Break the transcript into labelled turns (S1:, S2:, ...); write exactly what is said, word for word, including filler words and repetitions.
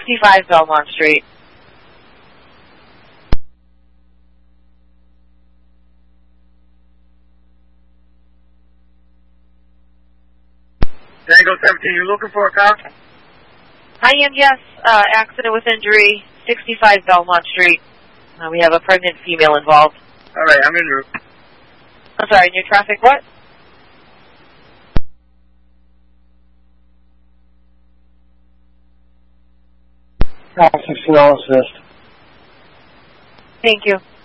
S1: sixty-five Belmont Street.
S2: Tango seventeen, you looking for a car?
S1: I am, yes. Uh, accident with injury, sixty-five Belmont Street. Uh, we have a pregnant female involved.
S2: All right, I'm in route.
S1: I'm sorry, new traffic, what?
S3: Officer, assist.
S1: Thank you.